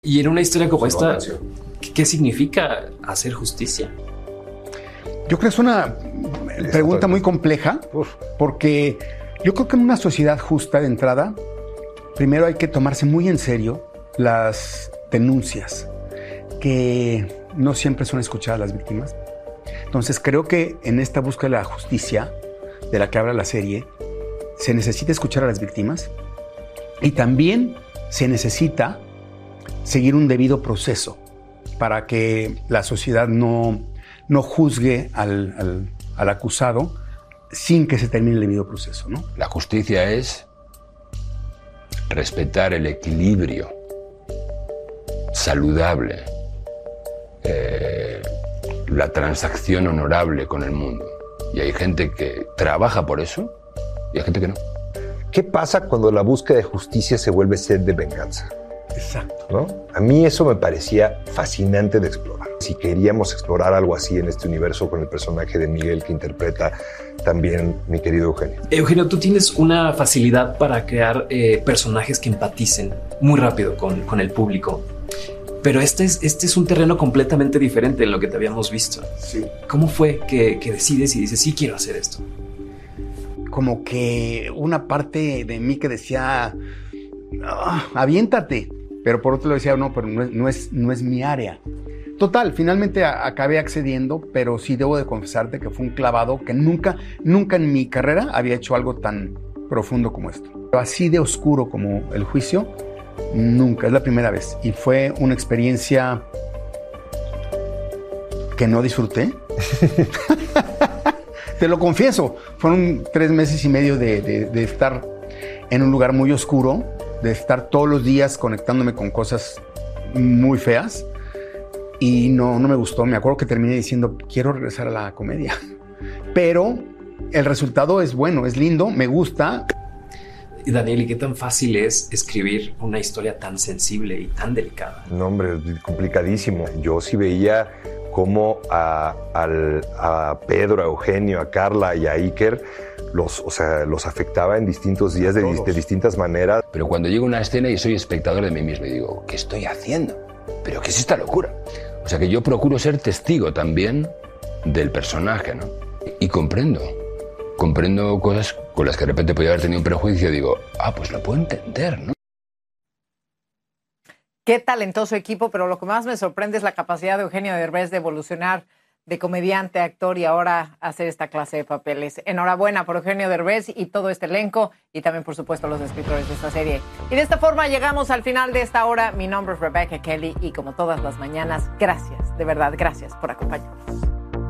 Y en una historia como esta, ¿qué significa hacer justicia? Yo creo que es una pregunta muy compleja, porque yo creo que en una sociedad justa de entrada, primero hay que tomarse muy en serio las denuncias, que no siempre son escuchadas las víctimas. Entonces creo que en esta búsqueda de la justicia, de la que habla la serie, se necesita escuchar a las víctimas y también se necesita seguir un debido proceso para que la sociedad no juzgue al acusado sin que se termine el debido proceso, ¿no? La justicia es respetar el equilibrio saludable, la transacción honorable con el mundo. Y hay gente que trabaja por eso y hay gente que no. ¿Qué pasa cuando la búsqueda de justicia se vuelve sed de venganza? Exacto. ¿No? A mí eso me parecía fascinante de explorar. Si queríamos explorar algo así en este universo con el personaje de Miguel que interpreta también mi querido Eugenio. Eugenio, tú tienes una facilidad para crear personajes que empaticen muy rápido con el público. Pero este es un terreno completamente diferente de lo que te habíamos visto. Sí. ¿Cómo fue que decides y dices, sí, quiero hacer esto? Como que una parte de mí que decía, aviéntate. Pero por otro lado decía, no, pero no es mi área. Total, finalmente acabé accediendo, pero sí debo de confesarte que fue un clavado que nunca en mi carrera había hecho algo tan profundo como esto. Así de oscuro como el juicio, nunca, es la primera vez. Y fue una experiencia que no disfruté. Te lo confieso, fueron 3 meses y medio de estar en un lugar muy oscuro, de estar todos los días conectándome con cosas muy feas y no me gustó. Me acuerdo que terminé diciendo, quiero regresar a la comedia. Pero el resultado es bueno, es lindo, me gusta. Y Daniel, ¿y qué tan fácil es escribir una historia tan sensible y tan delicada? No, hombre, es complicadísimo. Yo sí veía cómo a Pedro, a Eugenio, a Carla y a Iker los afectaba en distintos días de distintas maneras. Pero cuando llego a una escena y soy espectador de mí mismo y digo, ¿qué estoy haciendo? ¿Pero qué es esta locura? O sea que yo procuro ser testigo también del personaje, ¿no? Y comprendo cosas con las que de repente podía haber tenido un prejuicio y digo, pues lo puedo entender, ¿no? Qué talentoso equipo, pero lo que más me sorprende es la capacidad de Eugenio Derbez de evolucionar de comediante, actor y ahora hacer esta clase de papeles. Enhorabuena por Eugenio Derbez y todo este elenco y también, por supuesto, los escritores de esta serie. Y de esta forma llegamos al final de esta hora. Mi nombre es Rebecca Kelly y como todas las mañanas, gracias, de verdad, gracias por acompañarnos.